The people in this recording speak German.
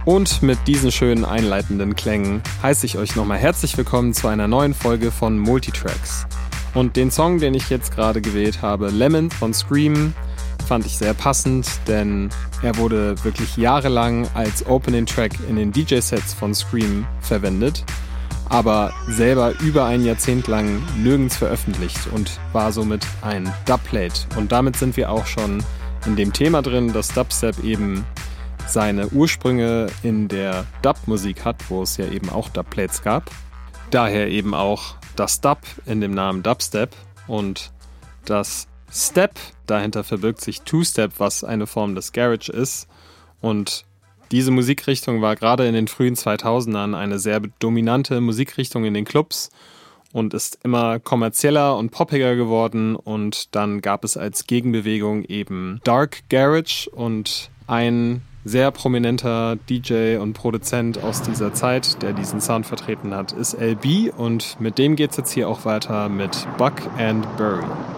Und mit diesen schönen einleitenden Klängen heiße ich euch nochmal herzlich willkommen zu einer neuen Folge von Multitracks. Und den Song, den ich jetzt gerade gewählt habe, Lemon von Scream, fand ich sehr passend, denn er wurde wirklich jahrelang als Opening Track in den DJ-Sets von Scream verwendet, aber selber über ein Jahrzehnt lang nirgends veröffentlicht und war somit ein Dubplate. Und damit sind wir auch schon in dem Thema drin, dass Dubstep eben seine Ursprünge in der Dub-Musik hat, wo es ja eben auch Dubplates gab. Daher eben auch das Dub in dem Namen Dubstep und das Step, dahinter verbirgt sich Two-Step, was eine Form des Garage ist. Und diese Musikrichtung war gerade in den frühen 2000ern eine sehr dominante Musikrichtung in den Clubs und ist immer kommerzieller und poppiger geworden. Und dann gab es als Gegenbewegung eben Dark Garage, und ein sehr prominenter DJ und Produzent aus dieser Zeit, der diesen Sound vertreten hat, ist LB, und mit dem geht's jetzt hier auch weiter mit Buck and Bury.